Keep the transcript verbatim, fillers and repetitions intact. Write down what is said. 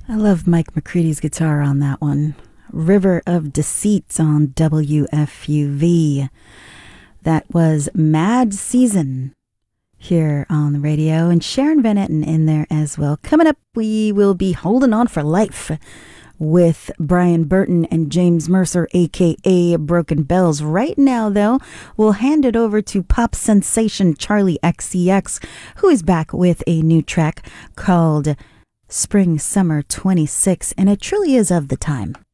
I love Mike McCready's guitar on that one. River of Deceits on W F U V. That was Mad Season here on the radio, and Sharon Van Etten in there as well. Coming up, we will be holding on for life with Brian Burton and James Mercer, aka Broken Bells. Right now, though, we'll hand it over to pop sensation Charlie X C X, who is back with a new track called Spring Summer twenty-six, and it truly is of the time.